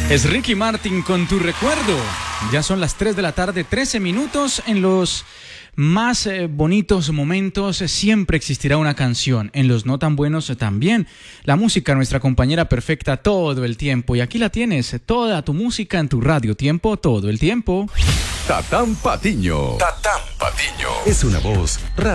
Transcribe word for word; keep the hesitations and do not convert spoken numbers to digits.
Es Ricky Martin con Tu Recuerdo. Ya son las tres de la tarde, trece minutos. En los más eh, bonitos momentos eh, siempre existirá una canción. En los no tan buenos eh, también. La música, nuestra compañera perfecta todo el tiempo. Y aquí la tienes, eh, toda tu música en tu radio tiempo, todo el tiempo. Tatán Patiño. Tatán Patiño. Es una voz